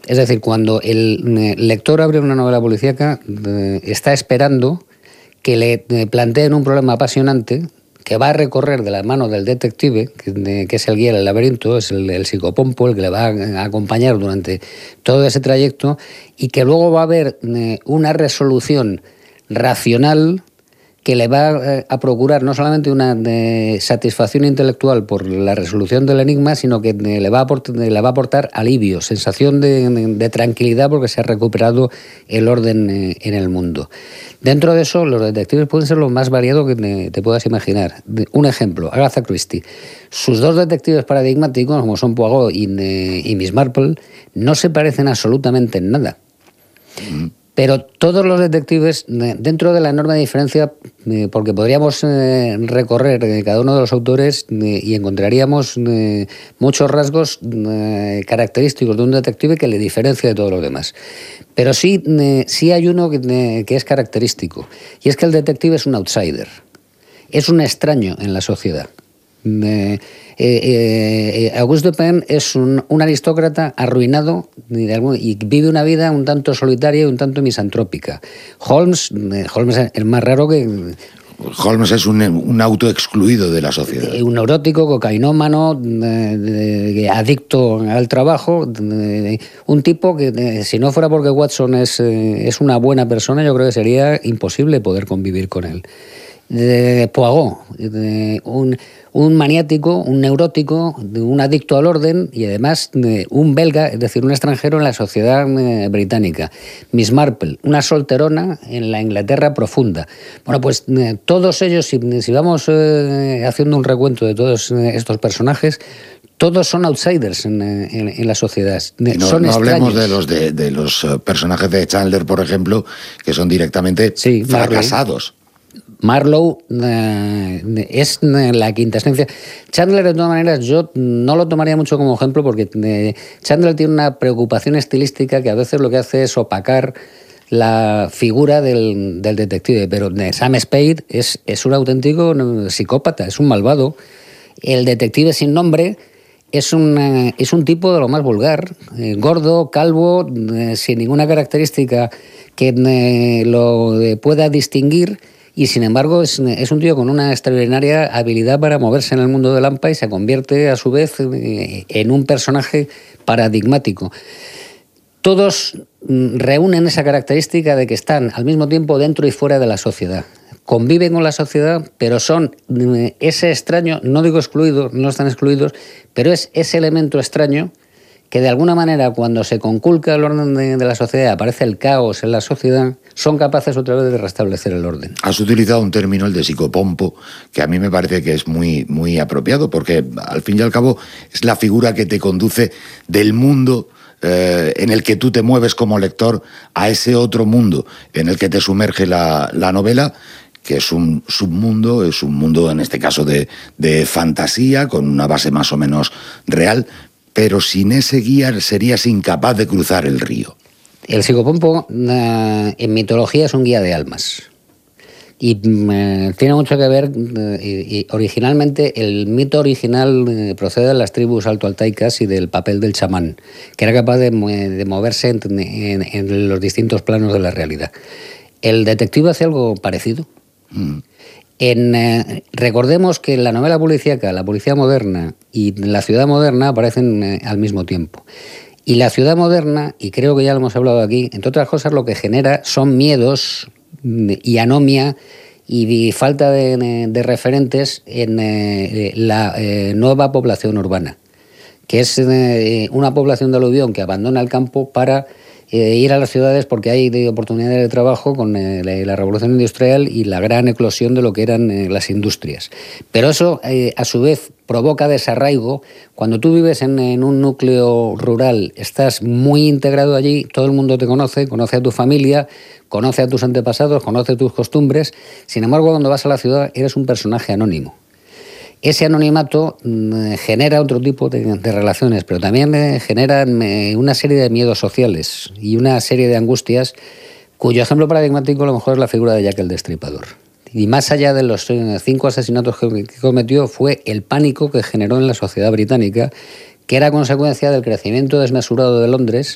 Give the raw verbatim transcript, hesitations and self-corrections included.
Es decir, cuando el lector abre una novela policíaca, eh, está esperando que le planteen un problema apasionante que va a recorrer de la mano del detective, que, que es el guía del laberinto, es el, el psicopompo, el que le va a acompañar durante todo ese trayecto, y que luego va a haber eh, una resolución racional que le va a procurar no solamente una de satisfacción intelectual por la resolución del enigma, sino que le va a aportar, le va a aportar alivio, sensación de, de, de tranquilidad porque se ha recuperado el orden en el mundo. Dentro de eso, los detectives pueden ser lo más variado que te, te puedas imaginar. Un ejemplo, Agatha Christie. Sus dos detectives paradigmáticos, como son Poirot y, y Miss Marple, no se parecen absolutamente en nada. Mm. Pero todos los detectives, dentro de la enorme diferencia, porque podríamos recorrer cada uno de los autores y encontraríamos muchos rasgos característicos de un detective que le diferencia de todos los demás. Pero sí, sí hay uno que es característico, y es que el detective es un outsider, es un extraño en la sociedad. Eh, eh, eh, Auguste Dupin es un, un aristócrata arruinado y vive una vida un tanto solitaria y un tanto misantrópica. Holmes, eh, Holmes es más raro que... Holmes es un, un autoexcluido de la sociedad. Un neurótico, cocainómano, eh, de, adicto al trabajo, de, un tipo que, de, si no fuera porque Watson es, eh, es una buena persona, yo creo que sería imposible poder convivir con él. De Poirot, de un, un maniático, un neurótico, de un adicto al orden y además de un belga, es decir, un extranjero en la sociedad eh, británica. Miss Marple, una solterona en la Inglaterra profunda. Bueno, pues eh, todos ellos, si, si vamos eh, haciendo un recuento de todos eh, estos personajes, todos son outsiders en, en, en la sociedad. No, son no hablemos extraños. de los de, de los personajes de Chandler, por ejemplo, que son directamente sí, fracasados. Marlowe eh, es la quinta esencia. Chandler, de todas maneras, yo no lo tomaría mucho como ejemplo porque eh, Chandler tiene una preocupación estilística que a veces lo que hace es opacar la figura del, del detective, pero eh, Sam Spade es, es un auténtico psicópata, es un malvado. El detective sin nombre es un, eh, es un tipo de lo más vulgar, eh, gordo, calvo, eh, sin ninguna característica que eh, lo eh, pueda distinguir. Y sin embargo es, es un tío con una extraordinaria habilidad para moverse en el mundo del hampa y se convierte a su vez en un personaje paradigmático. Todos reúnen esa característica de que están al mismo tiempo dentro y fuera de la sociedad. Conviven con la sociedad, pero son ese extraño, no digo excluidos, no están excluidos, pero es ese elemento extraño que de alguna manera cuando se conculca el orden de, de la sociedad, aparece el caos en la sociedad, son capaces otra vez de restablecer el orden. Has utilizado un término, el de psicopompo, que a mí me parece que es muy, muy apropiado, porque al fin y al cabo es la figura que te conduce del mundo eh, en el que tú te mueves como lector a ese otro mundo en el que te sumerge la, la novela, que es un submundo, es un mundo en este caso de, de fantasía, con una base más o menos real, pero sin ese guía serías incapaz de cruzar el río. El psicopompo uh, en mitología es un guía de almas. Y uh, tiene mucho que ver, uh, y, y originalmente el mito original uh, procede de las tribus altoaltaicas y del papel del chamán, que era capaz de, de moverse en, en, en los distintos planos de la realidad. El detective hace algo parecido. Mm. En, eh, recordemos que la novela policíaca, la policía moderna y la ciudad moderna aparecen eh, al mismo tiempo. Y la ciudad moderna, y creo que ya lo hemos hablado aquí, entre otras cosas lo que genera son miedos y anomia y, y falta de, de, de referentes en eh, la eh, nueva población urbana, que es eh, una población de aluvión que abandona el campo para Eh, ir a las ciudades porque hay de oportunidades de trabajo con eh, la, la revolución industrial y la gran eclosión de lo que eran eh, las industrias. Pero eso, eh, a su vez, provoca desarraigo. Cuando tú vives en, en un núcleo rural, estás muy integrado allí, todo el mundo te conoce, conoce a tu familia, conoce a tus antepasados, conoce tus costumbres. Sin embargo, cuando vas a la ciudad, eres un personaje anónimo. Ese anonimato mmm, genera otro tipo de, de relaciones, pero también eh, genera eh, una serie de miedos sociales y una serie de angustias, cuyo ejemplo paradigmático a lo mejor es la figura de Jack el Destripador. Y más allá de los eh, cinco asesinatos que, que cometió, fue el pánico que generó en la sociedad británica, que era consecuencia del crecimiento desmesurado de Londres